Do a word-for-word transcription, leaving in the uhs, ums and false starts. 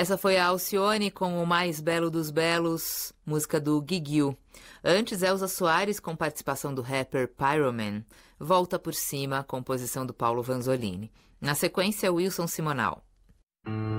Essa foi a Alcione com O Mais Belo dos Belos, música do Guiguil. Antes, Elza Soares com participação do rapper Pyroman, Volta por Cima, composição do Paulo Vanzolini. Na sequência, Wilson Simonal.